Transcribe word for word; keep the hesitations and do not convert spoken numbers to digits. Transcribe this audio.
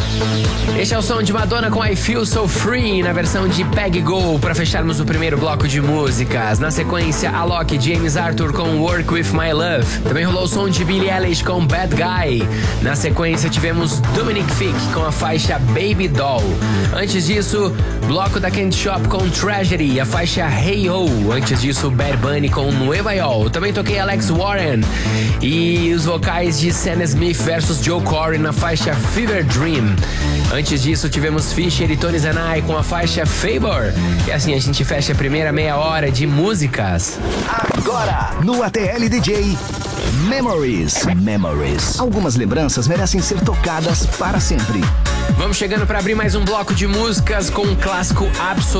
Este é o som de Madonna com I Feel So Free, na versão de Peg Go, para fecharmos o primeiro bloco de músicas. Na sequência, Alok e James Arthur com Work With My Love. Também rolou o som de Billie Eilish com Bad Guy. Na sequência, tivemos Dominic Fike com a faixa Baby Doll. Antes disso, bloco da Candy Shop com Tragedy, a faixa Hey Ho. Antes disso, Bad Bunny com Nueva York. Também toquei Alex Warren e os vocais de Sam Smith versus Joe Corey na faixa Fever Dream. Antes disso, tivemos Fisher e Tony Zanai com a faixa Favor. E assim a gente fecha a primeira meia hora de músicas. Agora, no A T L D J, Memories. Memories. Algumas lembranças merecem ser tocadas para sempre. Vamos chegando para abrir mais um bloco de músicas com um clássico absoluto.